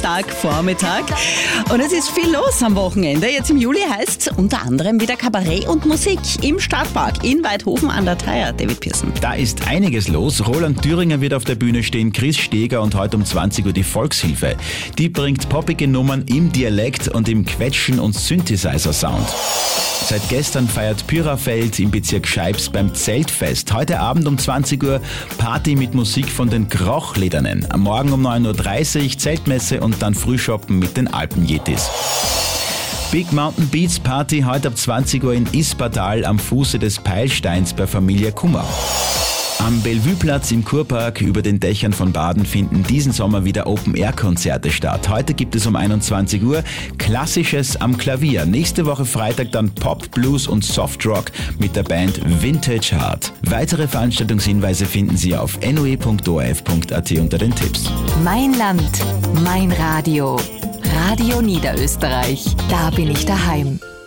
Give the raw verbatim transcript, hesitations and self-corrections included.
Samstagvormittag. Und es ist viel los am Wochenende. Jetzt im Juli heißt es unter anderem wieder Kabarett und Musik im Stadtpark in Weidhofen an der Theier. David Pearson. Da ist einiges los. Roland Thüringer wird auf der Bühne stehen, Chris Steger und heute um zwanzig Uhr die Volkshilfe. Die bringt poppige Nummern im Dialekt und im Quetschen- und Synthesizer-Sound. Seit gestern feiert Pyrafeld im Bezirk Scheibs beim Zeltfest. Heute Abend um zwanzig Uhr Party mit Musik von den Krochledernen. Am Morgen um neun Uhr dreißig Zeltmesse und dann Frühshoppen mit den Alpenjetis. Big Mountain Beats Party heute ab zwanzig Uhr in Ispertal am Fuße des Peilsteins bei Familie Kummer. Am Bellevue-Platz im Kurpark über den Dächern von Baden finden diesen Sommer wieder Open-Air-Konzerte statt. Heute gibt es um einundzwanzig Uhr Klassisches am Klavier. Nächste Woche Freitag dann Pop, Blues und Softrock mit der Band Vintage Heart. Weitere Veranstaltungshinweise finden Sie auf n o e punkt o r f punkt a t unter den Tipps. Mein Land, mein Radio. Radio Niederösterreich. Da bin ich daheim.